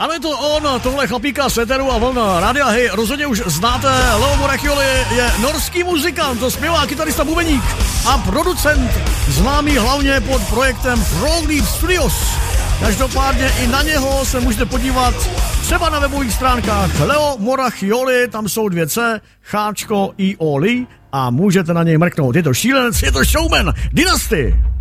Ano, je to on, tohle chlapíka z Eteru a vln Rádia Hej. Rozhodně už znáte, Leo Morachioli je norský muzikant, zpěvák, kytarista, bubeník a producent, známý hlavně pod projektem Frogleaf Studios. Každopádně i na něho se můžete podívat třeba na webových stránkách Leo Morachioli, tam jsou 2 C, cháčko i Oli a můžete na něj mrknout. Je to šílenec, je to showman, Dynasty.